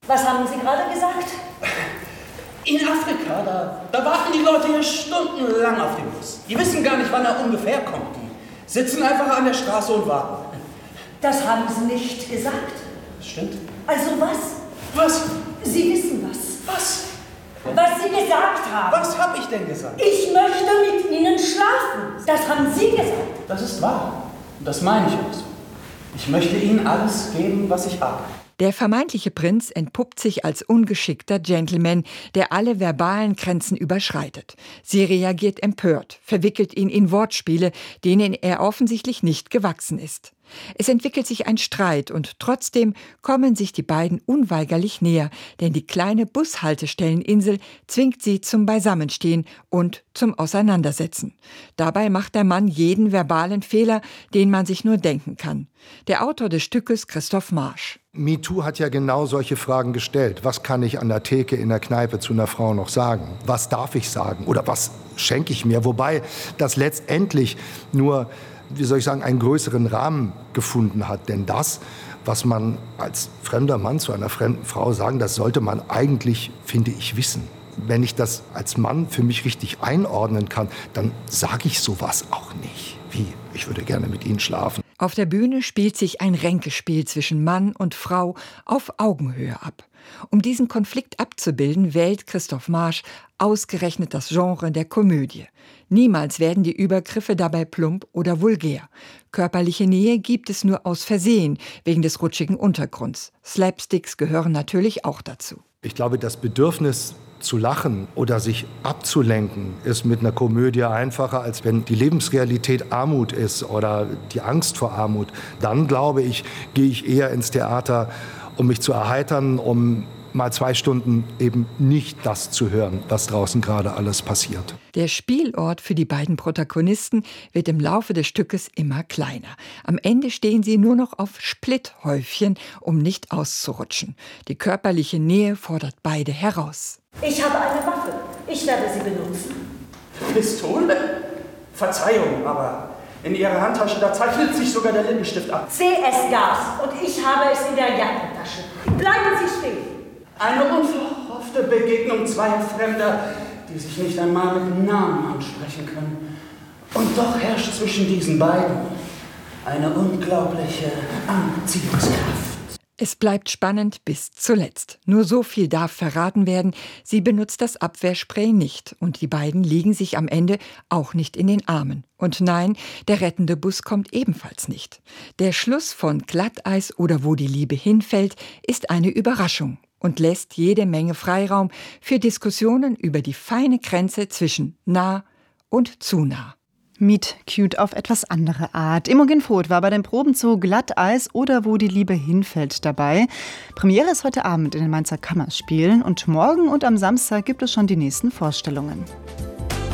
Was haben Sie gerade gesagt? In Afrika, da warten die Leute hier stundenlang auf den Bus. Die wissen gar nicht, wann er ungefähr kommt. Die sitzen einfach an der Straße und warten. Das haben Sie nicht gesagt. Das stimmt. Also was? Was? Sie wissen was. Was? Was Sie gesagt haben. Was habe ich denn gesagt? Ich möchte mit Ihnen schlafen. Das haben Sie gesagt. Das ist wahr. Und das meine ich auch so. Ich möchte Ihnen alles geben, was ich habe. Der vermeintliche Prinz entpuppt sich als ungeschickter Gentleman, der alle verbalen Grenzen überschreitet. Sie reagiert empört, verwickelt ihn in Wortspiele, denen er offensichtlich nicht gewachsen ist. Es entwickelt sich ein Streit und trotzdem kommen sich die beiden unweigerlich näher, denn die kleine Bushaltestelleninsel zwingt sie zum Beisammenstehen und zum Auseinandersetzen. Dabei macht der Mann jeden verbalen Fehler, den man sich nur denken kann. Der Autor des Stückes, Christoph Marsch. MeToo hat ja genau solche Fragen gestellt. Was kann ich an der Theke in der Kneipe zu einer Frau noch sagen? Was darf ich sagen? Oder was schenke ich mir? Wobei das letztendlich nur, wie soll ich sagen, einen größeren Rahmen gefunden hat. Denn das, was man als fremder Mann zu einer fremden Frau sagen, das sollte man eigentlich, finde ich, wissen. Wenn ich das als Mann für mich richtig einordnen kann, dann sage ich sowas auch nicht. Wie, ich würde gerne mit Ihnen schlafen. Auf der Bühne spielt sich ein Ränkespiel zwischen Mann und Frau auf Augenhöhe ab. Um diesen Konflikt abzubilden, wählt Christoph Marsch ausgerechnet das Genre der Komödie. Niemals werden die Übergriffe dabei plump oder vulgär. Körperliche Nähe gibt es nur aus Versehen, wegen des rutschigen Untergrunds. Slapsticks gehören natürlich auch dazu. Ich glaube, das Bedürfnis zu lachen oder sich abzulenken ist mit einer Komödie einfacher, als wenn die Lebensrealität Armut ist oder die Angst vor Armut. Dann, glaube ich, gehe ich eher ins Theater, um mich zu erheitern, um mal 2 Stunden eben nicht das zu hören, was draußen gerade alles passiert. Der Spielort für die beiden Protagonisten wird im Laufe des Stückes immer kleiner. Am Ende stehen sie nur noch auf Splitthäufchen, um nicht auszurutschen. Die körperliche Nähe fordert beide heraus. Ich habe eine Waffe. Ich werde sie benutzen. Pistole? Verzeihung, aber in Ihrer Handtasche, da zeichnet sich sogar der Lippenstift ab. CS-Gas und ich habe es in der Jackentasche. Bleiben Sie stehen. Eine unverhoffte Begegnung zweier Fremder, die sich nicht einmal mit Namen ansprechen können. Und doch herrscht zwischen diesen beiden eine unglaubliche Anziehungskraft. Es bleibt spannend bis zuletzt. Nur so viel darf verraten werden, sie benutzt das Abwehrspray nicht und die beiden liegen sich am Ende auch nicht in den Armen. Und nein, der rettende Bus kommt ebenfalls nicht. Der Schluss von Glatteis oder Wo die Liebe hinfällt ist eine Überraschung und lässt jede Menge Freiraum für Diskussionen über die feine Grenze zwischen nah und zu nah. Meet cute auf etwas andere Art. Imogen Voth war bei den Proben zu Glatteis oder Wo die Liebe hinfällt dabei. Premiere ist heute Abend in den Mainzer Kammerspielen und morgen und am Samstag gibt es schon die nächsten Vorstellungen.